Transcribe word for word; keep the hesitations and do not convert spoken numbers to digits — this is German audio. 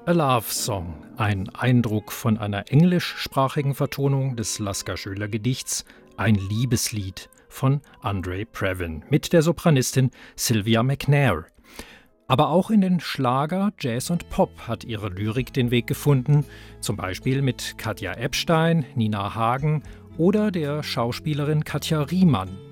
A Love Song, ein Eindruck von einer englischsprachigen Vertonung des Lasker Schöler Gedichts Ein Liebeslied von Andre Previn mit der Sopranistin Sylvia McNair. Aber auch in den Schlager, Jazz und Pop hat ihre Lyrik den Weg gefunden, zum Beispiel mit Katja Ebstein, Nina Hagen oder der Schauspielerin Katja Riemann.